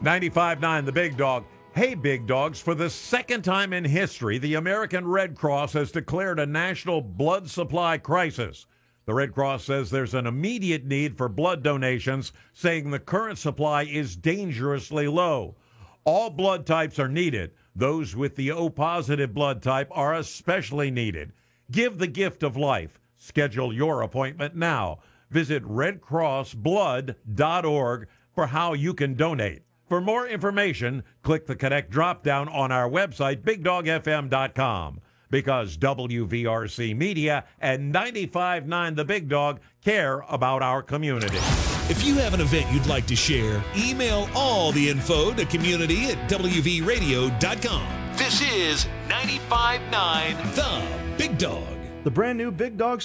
95.9 The Big Dog. Hey, Big Dogs, for the second time in history, the American Red Cross has declared a national blood supply crisis. The Red Cross says there's an immediate need for blood donations, saying the current supply is dangerously low. All blood types are needed. Those with the O-positive blood type are especially needed. Give the gift of life. Schedule your appointment now. Visit redcrossblood.org for how you can donate. For more information, click the Connect drop-down on our website, BigDogFM.com, because WVRC Media and 95.9 The Big Dog care about our community. If you have an event you'd like to share, email all the info to community@WVRadio.com. This is 95.9 The Big Dog. The brand new Big Dog